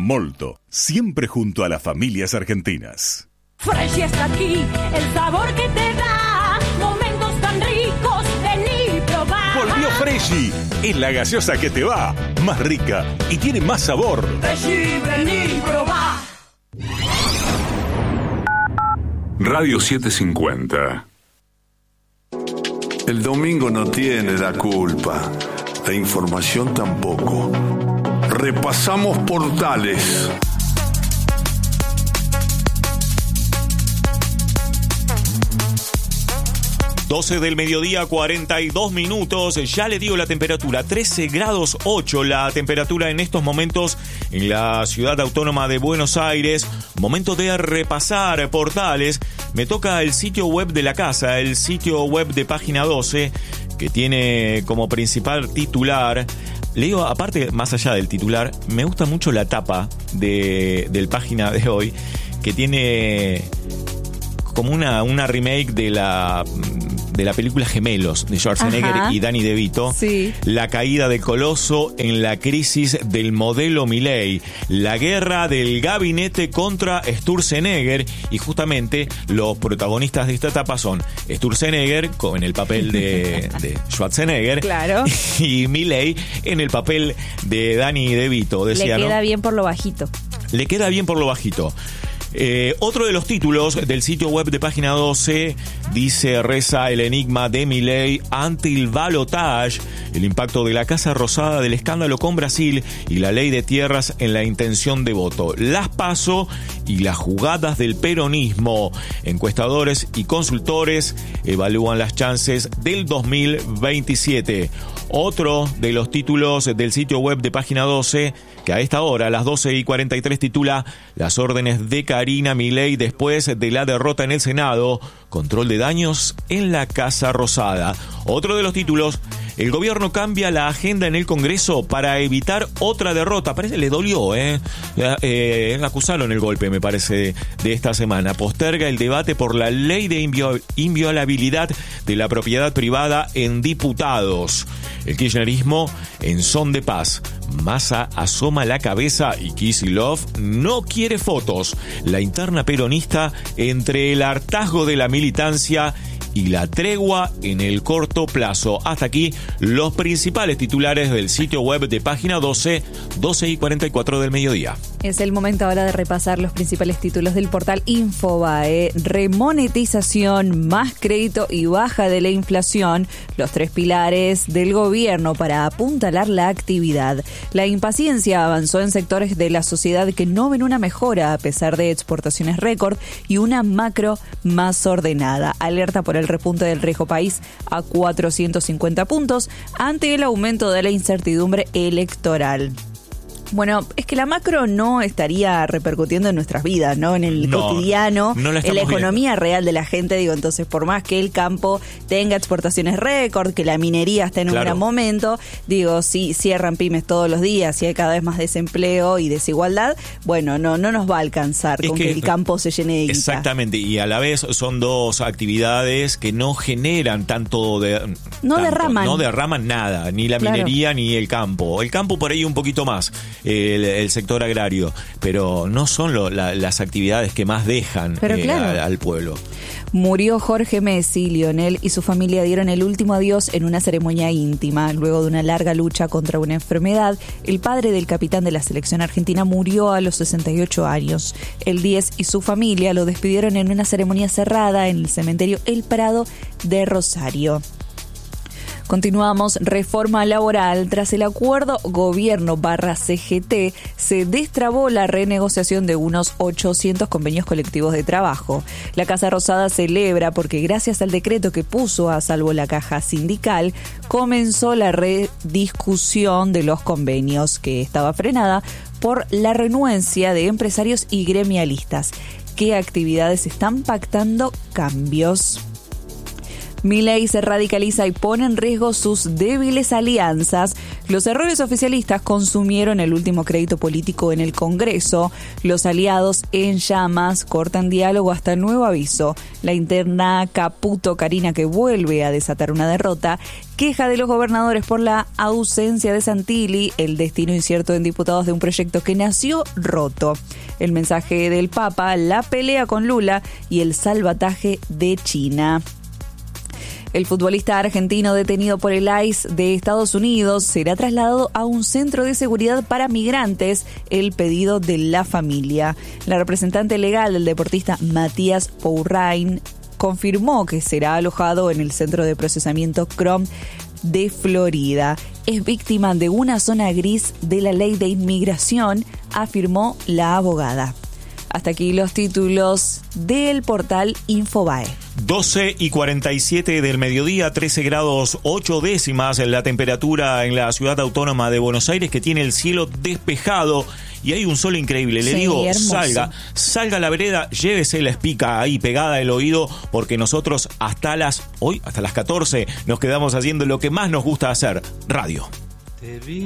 Molto, siempre junto a las familias argentinas. Fresh está aquí, el sabor que te da momentos tan ricos, vení probar. Volvió Freshy, es la gaseosa que te va, más rica y tiene más sabor. Freshy, vení probar. Radio 750. El domingo no tiene la culpa, la información tampoco. Repasamos portales. ...12 del mediodía, 42 minutos... ...ya le digo la temperatura... ...13 grados 8 la temperatura en estos momentos... ...en la ciudad autónoma de Buenos Aires... ...momento de repasar portales... ...me toca el sitio web de la casa... ...el sitio web de Página 12... ...que tiene como principal titular... Le digo, aparte, más allá del titular... ...me gusta mucho la tapa del página de hoy... ...que tiene... ...como una remake de la película Gemelos de Schwarzenegger. Ajá. Y Danny DeVito. Sí. La caída del coloso en la crisis del modelo Milei. La guerra del gabinete contra Sturzenegger. Y justamente los protagonistas de esta etapa son Sturzenegger en el papel de Schwarzenegger. Claro. Y Milei en el papel de Danny DeVito. Decía, le queda, ¿no?, bien por lo bajito. Le queda bien por lo bajito. Otro de los títulos del sitio web de Página 12 dice: reza el enigma de Milei ante el balotage, el impacto de la Casa Rosada del escándalo con Brasil y la ley de tierras en la intención de voto, las PASO y las jugadas del peronismo. Encuestadores y consultores evalúan las chances del 2027. Otro de los títulos del sitio web de Página 12, que a esta hora, a las 12:43, titula: las órdenes de Karina Milei después de la derrota en el Senado, control de daños en la Casa Rosada. Otro de los títulos: el gobierno cambia la agenda en el Congreso para evitar otra derrota. Parece le dolió, acusaron el golpe, me parece, de esta semana. Posterga el debate por la ley de inviolabilidad de la propiedad privada en diputados. El kirchnerismo en son de paz. Massa asoma la cabeza y Kicillof no quiere fotos. La interna peronista entre el hartazgo de la militancia y la tregua en el corto plazo. Hasta aquí los principales titulares del sitio web de Página 12, 12:44 del mediodía. Es el momento ahora de repasar los principales títulos del portal Infobae. Remonetización, más crédito y baja de la inflación, los tres pilares del gobierno para apuntalar la actividad. La impaciencia avanzó en sectores de la sociedad que no ven una mejora a pesar de exportaciones récord y una macro más ordenada. Alerta por el repunte del riesgo país a 450 puntos ante el aumento de la incertidumbre electoral. Bueno, es que la macro no estaría repercutiendo en nuestras vidas, ¿no? En el cotidiano, en la economía real de la gente, digo, entonces por más que el campo tenga exportaciones récord, que la minería esté en un gran momento, digo, si cierran pymes todos los días, si hay cada vez más desempleo y desigualdad, bueno, no nos va a alcanzar con que el campo se llene de guita. Exactamente, y a la vez son dos actividades que no generan tanto no derraman nada, ni la minería ni el campo. El campo por ahí un poquito más. El sector agrario, pero no son las actividades que más dejan al pueblo. Murió Jorge Messi. Lionel y su familia dieron el último adiós en una ceremonia íntima. Luego de una larga lucha contra una enfermedad, el padre del capitán de la selección argentina murió a los 68 años. El 10 y su familia lo despidieron en una ceremonia cerrada en el cementerio El Prado de Rosario. Continuamos. Reforma laboral. Tras el acuerdo gobierno/CGT, se destrabó la renegociación de unos 800 convenios colectivos de trabajo. La Casa Rosada celebra porque gracias al decreto que puso a salvo la caja sindical, comenzó la rediscusión de los convenios, que estaba frenada por la renuencia de empresarios y gremialistas. ¿Qué actividades están pactando cambios? Milei se radicaliza y pone en riesgo sus débiles alianzas. Los errores oficialistas consumieron el último crédito político en el Congreso. Los aliados en llamas cortan diálogo hasta nuevo aviso. La interna Caputo Carina, que vuelve a desatar una derrota, queja de los gobernadores por la ausencia de Santilli, el destino incierto en diputados de un proyecto que nació roto. El mensaje del Papa, la pelea con Lula y el salvataje de China. El futbolista argentino detenido por el ICE de Estados Unidos será trasladado a un centro de seguridad para migrantes, el pedido de la familia. La representante legal del deportista Matías Pourrain confirmó que será alojado en el centro de procesamiento CROM de Florida. Es víctima de una zona gris de la ley de inmigración, afirmó la abogada. Hasta aquí los títulos del portal Infobae. 12:47 del mediodía, 13 grados 8 décimas en la temperatura en la ciudad autónoma de Buenos Aires, que tiene el cielo despejado y hay un sol increíble. Le digo, hermoso. salga a la vereda, llévese la espica ahí pegada al oído, porque nosotros hasta las 14 nos quedamos haciendo lo que más nos gusta hacer, radio.